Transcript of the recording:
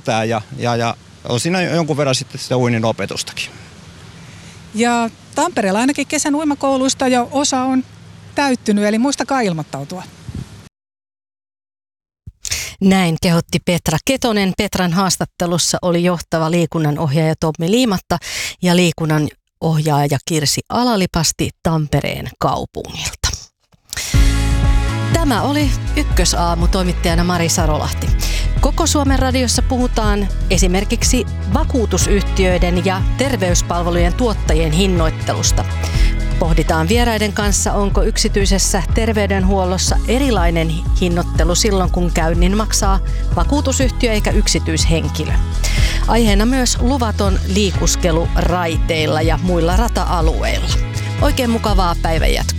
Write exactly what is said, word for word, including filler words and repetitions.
yllättää ja, ja, ja on siinä jonkun verran sitten sitä uinnin opetustakin. Ja Tampereella ainakin kesän uimakouluista jo osa on täyttynyt, eli muistakaa ilmoittautua. Näin kehotti Petra Ketonen. Petran haastattelussa oli johtava liikunnan ohjaaja Tommi Liimatta ja liikunnan ohjaaja Kirsi Alalipasti Tampereen kaupungilta. Tämä oli Ykkösaamu, toimittajana Mari Sarolahti. Koko Suomen radiossa puhutaan esimerkiksi vakuutusyhtiöiden ja terveyspalvelujen tuottajien hinnoittelusta. Pohditaan vieraiden kanssa, onko yksityisessä terveydenhuollossa erilainen hinnoittelu silloin, kun käynnin maksaa vakuutusyhtiö eikä yksityishenkilö. Aiheena myös luvaton liikuskelu raiteilla ja muilla rata-alueilla. Oikein mukavaa päivänjatkoa.